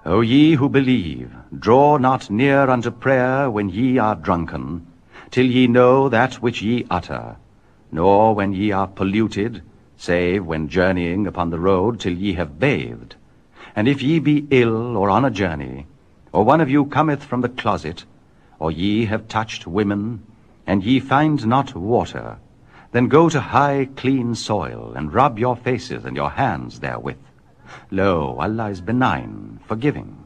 O ye who believe, draw not near unto prayer when ye are drunken, till ye know that which ye utter, nor when ye are polluted, save when journeying upon the road till ye have bathed. And if ye be ill or on a journey, or one of you cometh from the closet, or ye have touched women, and ye find not water, then go to high clean soil, and rub your faces and your hands therewith. Lo, Allah is benign, forgiving.